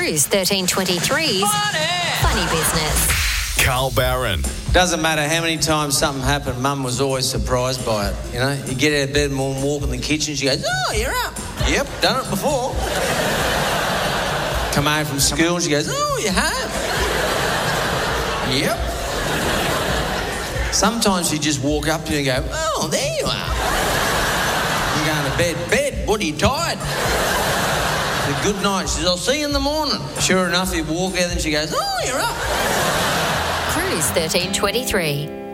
Cruise 1323's Funny Business. Carl Barron. Doesn't matter how many times something happened, Mum was always surprised by it. You know, you get out of bed and walk in the kitchen, she goes, "Oh, you're up." "Yep, done it before." Come home from school and she goes, "Oh, you're home." "Yep." Sometimes she just walk up to you and go, "Oh, there you are." You're going to bed. "Bed, what, are you tired?" "A good night." She says, "I'll see you in the morning." Sure enough, you walk out and she goes, "Oh, you're up." Cruise 1323.